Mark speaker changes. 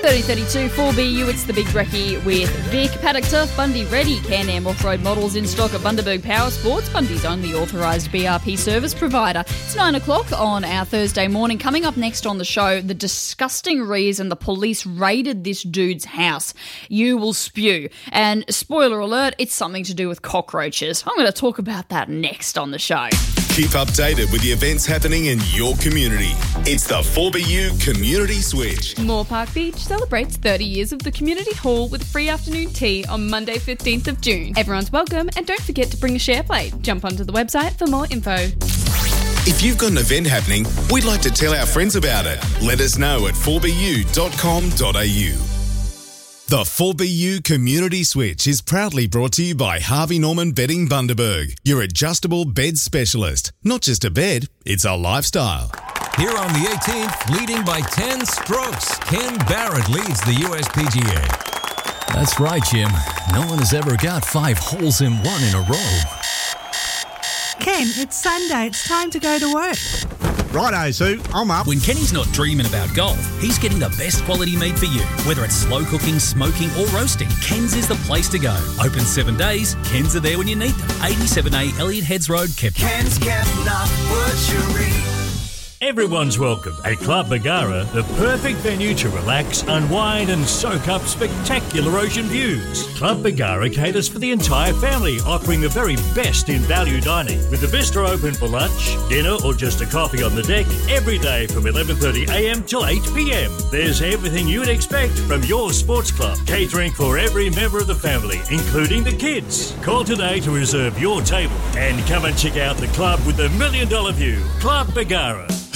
Speaker 1: 3032 4BU, it's the Big Brekkie with Vic. Paddock Turf, Bundy ready. Can-Am off-road models in stock at Bundaberg Power Sports, Bundy's only authorised BRP service provider. It's 9 o'clock on our Thursday morning. Coming up next on the show, the disgusting reason the police raided this dude's house. You will spew. And spoiler alert, it's something to do with cockroaches. I'm going to talk about that next on the show.
Speaker 2: Keep updated with the events happening in your community. It's the 4BU Community Switch.
Speaker 3: Moore Park Beach celebrates 30 years of the community hall with free afternoon tea on Monday 15th of June. Everyone's welcome, and don't forget to bring a share plate. Jump onto the website for more info.
Speaker 2: If you've got an event happening, we'd like to tell our friends about it. Let us know at 4bu.com.au. The 4BU Community Switch is proudly brought to you by Harvey Norman Bedding Bundaberg, your adjustable bed specialist. Not just a bed, it's a lifestyle.
Speaker 4: Here on the 18th, leading by 10 strokes, Ken Barrett leads the USPGA.
Speaker 5: That's right, Jim. No one has ever got 5 holes in one in a row.
Speaker 6: Ken, it's Sunday. It's time to go to work.
Speaker 7: Righto, Sue. I'm up.
Speaker 8: When Kenny's not dreaming about golf, he's getting the best quality meat for you. Whether it's slow cooking, smoking or roasting, Ken's is the place to go. Open 7 days, Ken's are there when you need them. 87A Elliot Heads Road, Kepner.
Speaker 9: Ken's Kepner Butchery.
Speaker 10: Everyone's welcome at Club Bargara, the perfect venue to relax, unwind and soak up spectacular ocean views. Club Bargara caters for the entire family, offering the very best in value dining. With the bistro open for lunch, dinner or just a coffee on the deck every day from 11:30am till 8pm. There's everything you'd expect from your sports club, catering for every member of the family, including the kids. Call today to reserve your table and come and check out the club with the $1 million view, Club Bargara.